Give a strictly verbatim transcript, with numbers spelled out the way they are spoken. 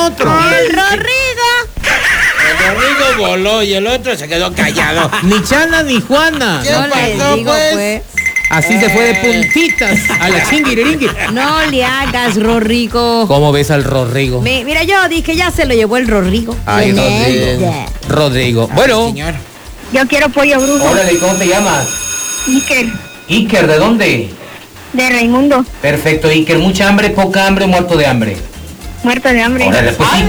otro? El Rodrigo. El Rodrigo voló y el otro se quedó callado. Ni Chana ni Juana. ¿Qué No pasó, le digo, pues? pues. Así se fue de puntitas a la chinguiriringui. No le hagas, Rodrigo. ¿Cómo ves al Rodrigo? Mi- mira, yo dije, ya se lo llevó el Rodrigo. Ay, Rodrigo. Rodrigo. Bueno, Señor. Yo quiero pollo brujo. Órale, ¿cómo te llamas? Iker, Iker, ¿de dónde? de Raimundo, Perfecto, Iker. ¿Mucha hambre, poca hambre o muerto de hambre? muerto de hambre. Órale, pues sí.